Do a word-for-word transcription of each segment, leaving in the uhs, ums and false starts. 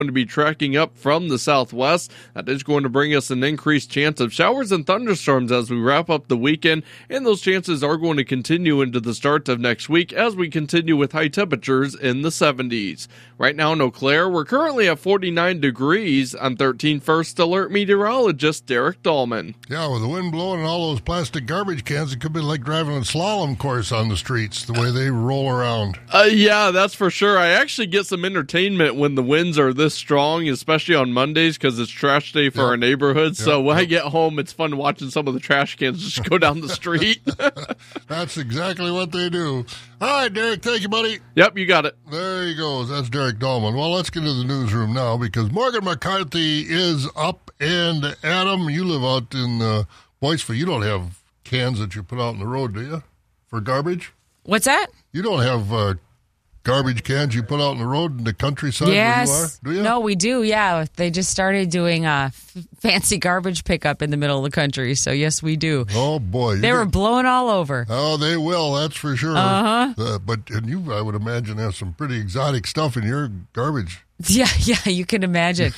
going to be tracking up from the southwest. That is going to bring us an increased chance of showers and thunderstorms as we wrap up the weekend, and those chances are going to continue into the start of next week as we continue with high temperatures in the seventies. Right now in Eau Claire, we're currently at forty-nine degrees. I'm thirteen First Alert meteorologist Derek Dahlman. Yeah, with the wind blowing and all those plastic garbage cans, it could be like driving a slalom course on the streets, the way they roll around. Uh, yeah, that's for sure. I actually get some entertainment when the winds are this strong, especially on Mondays because it's trash day for yep. our neighborhood. Yep. So when yep. I get home, it's fun watching some of the trash cans just go down the street. That's exactly what they do. All right, Derek, thank you, buddy. Yep, you got it. There he goes. That's Derek Dahlman. Well, let's get to the newsroom now because Morgan McCarthy is up. And Adam, you live out in uh, Boyceville. You don't have cans that you put out on the road, do you, for garbage? What's that? You don't have uh, garbage cans you put out on the road in the countryside yes. where you are, do you? No, we do, yeah. They just started doing uh, f- fancy garbage pickup in the middle of the country, so yes, we do. Oh, boy. They were get... blowing all over. Oh, they will, that's for sure. Uh-huh. Uh, but and you, I would imagine, have some pretty exotic stuff in your garbage. Yeah, yeah, you can imagine.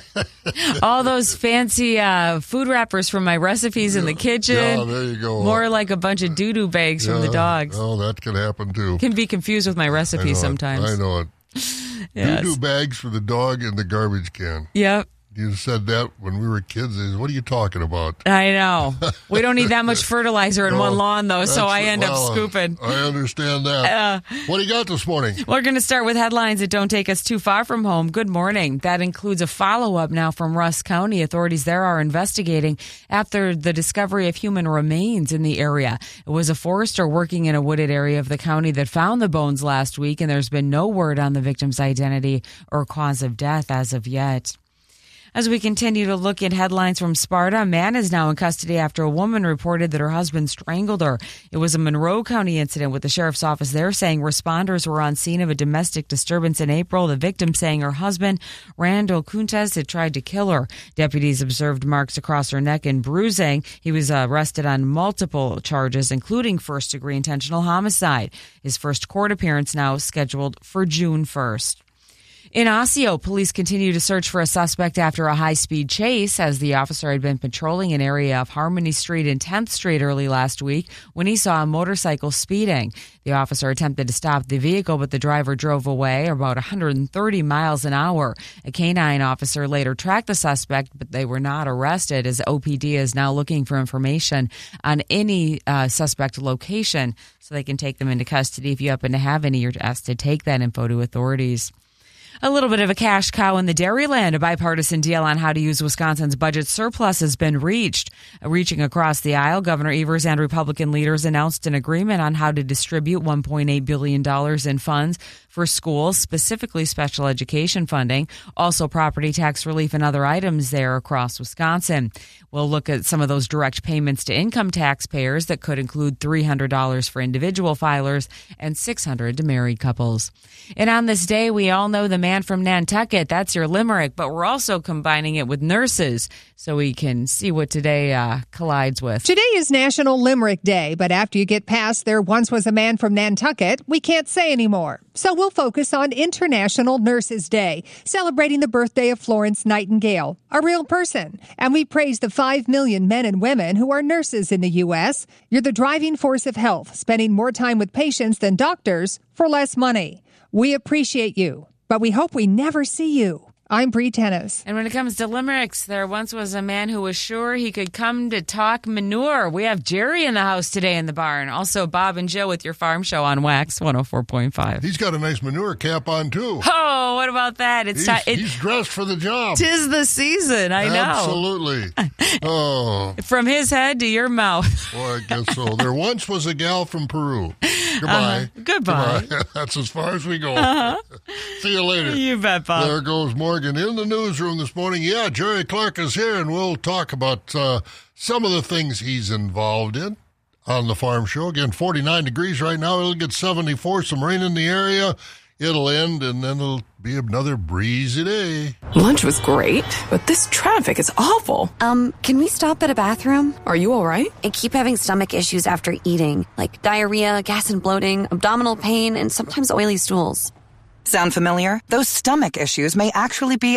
All those fancy uh, food wrappers from my recipes in the kitchen. Yeah, there you go. More like a bunch of doo-doo bags yeah. from the dogs. Oh, that could happen, too. Can be confused with my recipes I sometimes. It. I know it. Yes. Doo-doo bags for the dog in the garbage can. Yep. You said that when we were kids. What are you talking about? I know. We don't need that much fertilizer in no, one lawn, though, so I end well, up scooping. I understand that. Uh, what do you got this morning? We're going to start with headlines that don't take us too far from home. Good morning. That includes a follow-up now from Rusk County. Authorities there are investigating after the discovery of human remains in the area. It was a forester working in a wooded area of the county that found the bones last week, and there's been no word on the victim's identity or cause of death as of yet. As we continue to look at headlines from Sparta, a man is now in custody after a woman reported that her husband strangled her. It was a Monroe County incident with the sheriff's office there saying responders were on scene of a domestic disturbance in April. The victim saying her husband, Randall Kuntes, had tried to kill her. Deputies observed marks across her neck and bruising. He was arrested on multiple charges, including first-degree intentional homicide. His first court appearance now scheduled for June first. In Osseo, police continue to search for a suspect after a high-speed chase as the officer had been patrolling an area of Harmony Street and tenth Street early last week when he saw a motorcycle speeding. The officer attempted to stop the vehicle, but the driver drove away about one hundred thirty miles an hour. A canine officer later tracked the suspect, but they were not arrested as O P D is now looking for information on any uh, suspect location so they can take them into custody. If you happen to have any, you're asked to take that info to authorities. A little bit of a cash cow in the Dairyland. A bipartisan deal on how to use Wisconsin's budget surplus has been reached. Reaching across the aisle, Governor Evers and Republican leaders announced an agreement on how to distribute one point eight billion dollars in funds for schools, specifically special education funding, also property tax relief and other items there across Wisconsin. We'll look at some of those direct payments to income taxpayers that could include three hundred dollars for individual filers and six hundred dollars to married couples. And on this day, we all know the man from Nantucket. That's your limerick, but we're also combining it with nurses so we can see what today uh, collides with. Today is National Limerick Day, but after you get past there once was a man from Nantucket, we can't say anymore. So we'll focus on International Nurses Day, celebrating the birthday of Florence Nightingale, a real person. And we praise the five million men and women who are nurses in the U S. You're the driving force of health, spending more time with patients than doctors for less money. We appreciate you, but we hope we never see you. I'm Bree Tennis. And when it comes to limericks, there once was a man who was sure he could come to talk manure. We have Jerry in the house today in the barn. Also, Bob and Jill with your farm show on Wax one oh four point five. He's got a nice manure cap on, too. Oh, what about that? It's He's, t- it, he's dressed for the job. Tis the season, I know. Absolutely. Oh. From his head to your mouth. Well, I guess so. There once was a gal from Peru. Goodbye. Uh-huh. Goodbye. Goodbye. That's as far as we go. Uh-huh. See you later. You bet, Bob. There goes Morgan in the newsroom this morning. Yeah, Jerry Clark is here, and we'll talk about uh, some of the things he's involved in on the farm show. Again, forty-nine degrees right now. It'll get seventy-four, some rain in the area. It'll end, and then it'll be another breezy day. Lunch was great, but this traffic is awful. Um, can we stop at a bathroom? Are you all right? I keep having stomach issues after eating, like diarrhea, gas and bloating, abdominal pain, and sometimes oily stools. Sound familiar? Those stomach issues may actually be